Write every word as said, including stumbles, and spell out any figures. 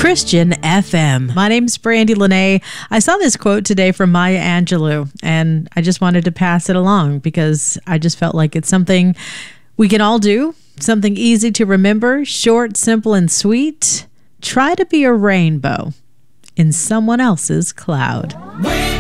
Christian F M. My name's Brandy Lene. I saw this quote today from Maya Angelou, and I just wanted to pass it along because I just felt like it's something we can all do, something easy to remember, short, simple, and sweet. Try to be a rainbow in someone else's cloud.